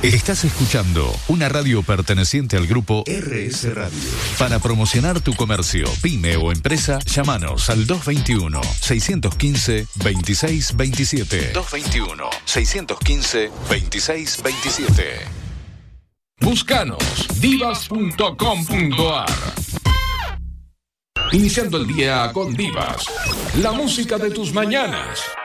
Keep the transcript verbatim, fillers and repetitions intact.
Estás escuchando una radio perteneciente al grupo R S Radio. Para promocionar tu comercio, pyme o empresa, llámanos al dos veintiuno, seiscientos quince, veintiséis veintisiete. dos veintiuno, seiscientos quince, veintiséis veintisiete. Búscanos divas punto com punto ar. Iniciando el día con Divas, la música de tus mañanas.